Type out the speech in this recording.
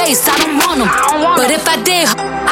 face, I don't want them. But if I did,